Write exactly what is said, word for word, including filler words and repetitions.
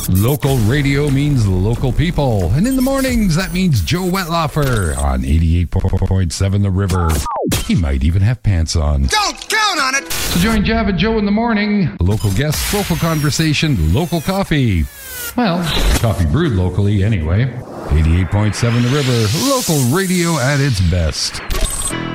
Local radio means local people. And in the mornings, that means Joe Wetlaufer on eighty-eight point seven The River. He might even have pants on. Don't count on it! So join Jav and Joe in the morning. Local guests, local conversation, local coffee. Well, coffee brewed locally anyway. eighty-eight point seven The River, local radio at its best.